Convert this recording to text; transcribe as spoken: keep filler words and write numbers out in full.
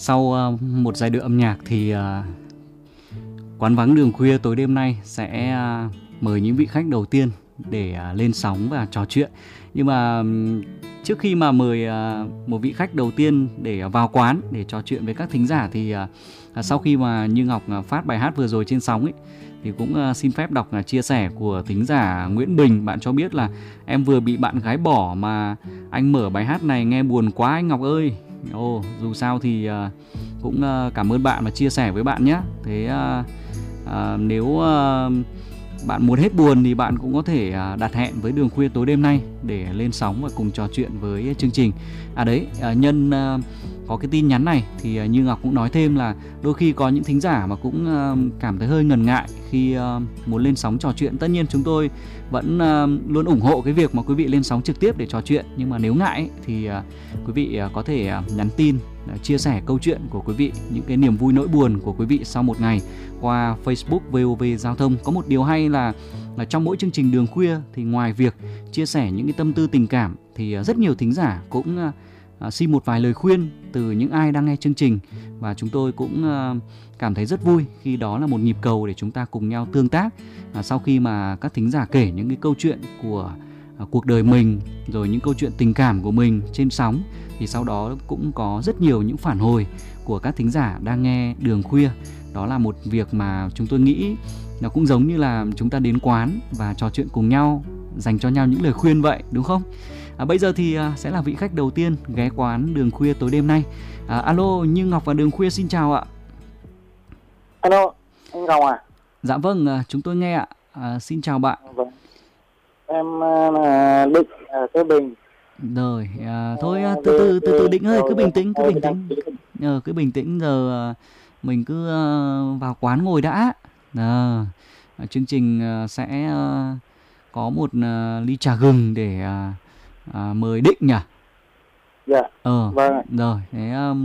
Sau uh, một giai điệu âm nhạc thì uh, Quán Vắng Đường Khuya tối đêm nay sẽ uh, mời những vị khách đầu tiên để uh, lên sóng và trò chuyện. Nhưng mà um, trước khi mà mời uh, một vị khách đầu tiên để uh, vào quán để trò chuyện với các thính giả thì uh, uh, sau khi mà Như Ngọc uh, phát bài hát vừa rồi trên sóng ấy, thì cũng uh, xin phép đọc uh, chia sẻ của thính giả Nguyễn Bình. Bạn cho biết là em vừa bị bạn gái bỏ mà anh mở bài hát này nghe buồn quá anh Ngọc ơi. Ồ, dù sao thì uh, cũng uh, cảm ơn bạn và chia sẻ với bạn nhé. Thế uh, uh, nếu uh, bạn muốn hết buồn thì bạn cũng có thể uh, đặt hẹn với Đường Khuya tối đêm nay để lên sóng và cùng trò chuyện với chương trình. À đấy, uh, nhân uh, có cái tin nhắn này thì uh, Như Ngọc cũng nói thêm là đôi khi có những thính giả mà cũng uh, cảm thấy hơi ngần ngại khi uh, muốn lên sóng trò chuyện. Tất nhiên chúng tôi vẫn uh, luôn ủng hộ cái việc mà quý vị lên sóng trực tiếp để trò chuyện. Nhưng mà nếu ngại ấy, thì uh, quý vị uh, có thể uh, nhắn tin uh, chia sẻ câu chuyện của quý vị, những cái niềm vui nỗi buồn của quý vị sau một ngày qua Facebook vê o vê Giao thông. Có một điều hay là, là trong mỗi chương trình Đường Khuya thì ngoài việc chia sẻ những cái tâm tư tình cảm thì uh, rất nhiều thính giả cũng uh, uh, xin một vài lời khuyên từ những ai đang nghe chương trình. Và chúng tôi cũng uh, cảm thấy rất vui khi đó là một nhịp cầu để chúng ta cùng nhau tương tác. À, sau khi mà các thính giả kể những cái câu chuyện của à, cuộc đời mình, rồi những câu chuyện tình cảm của mình trên sóng, thì sau đó cũng có rất nhiều những phản hồi của các thính giả đang nghe Đường Khuya. Đó là một việc mà chúng tôi nghĩ nó cũng giống như là chúng ta đến quán và trò chuyện cùng nhau, dành cho nhau những lời khuyên vậy, đúng không? À, bây giờ thì à, sẽ là vị khách đầu tiên ghé quán Đường Khuya tối đêm nay. à, Alo, Như Ngọc và Đường Khuya xin chào ạ. Alo, anh Ngọc à? Dạ vâng, chúng tôi nghe ạ. À, xin chào bạn. Vâng. Em là Định ở Thái Bình. Rồi, à, thôi à, từ từ từ từ Định ơi, cứ bình tĩnh, cứ bình tĩnh. Ờ, cứ bình tĩnh giờ à, mình cứ à, vào quán ngồi đã. À, chương trình à, sẽ à, có một à, ly trà gừng để à, à, mời Định nhỉ? Dạ. Ờ, Vâng. rồi, thế. À,